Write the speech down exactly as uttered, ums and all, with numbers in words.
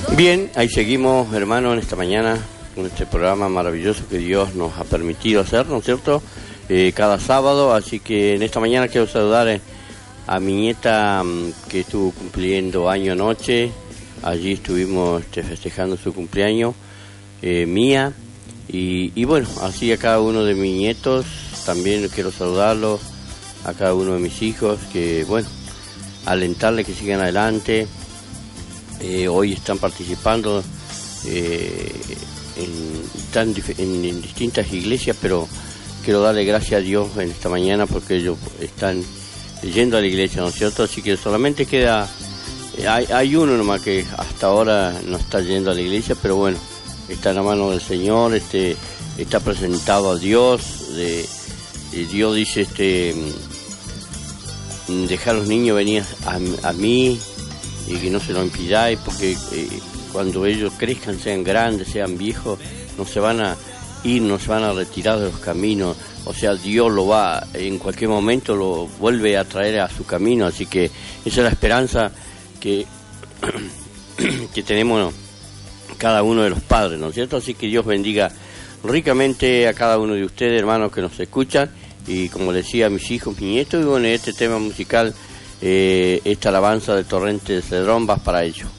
Bien, ahí seguimos, hermano, en esta mañana con este programa maravilloso que Dios nos ha permitido hacer, ¿no es cierto? Eh, cada sábado, así que en esta mañana quiero saludar eh, a mi nieta um, que estuvo cumpliendo año anoche. Allí estuvimos este, festejando su cumpleaños, eh, mía, y, y bueno, así a cada uno de mis nietos, también quiero saludarlos, a cada uno de mis hijos, que bueno, alentarles que sigan adelante. Eh, hoy están participando eh, en, están en, en distintas iglesias, pero quiero darle gracias a Dios en esta mañana porque ellos están yendo a la iglesia, ¿no es cierto? Así que solamente queda, eh, hay, hay uno nomás que hasta ahora no está yendo a la iglesia, pero bueno, está en la mano del Señor, este, está presentado a Dios, de, de Dios dice, este, dejar a los niños venir a, a mí, y que no se lo impidáis, porque eh, cuando ellos crezcan, sean grandes, sean viejos, no se van a ir, no se van a retirar de los caminos. O sea, Dios lo va, en cualquier momento lo vuelve a traer a su camino, así que esa es la esperanza que, que tenemos cada uno de los padres, ¿no es cierto? Así que Dios bendiga ricamente a cada uno de ustedes, hermanos, que nos escuchan, y como decía, a mis hijos, mis nietos, y bueno, este tema musical, Eh, esta alabanza del torrente de Cedrón va para ellos.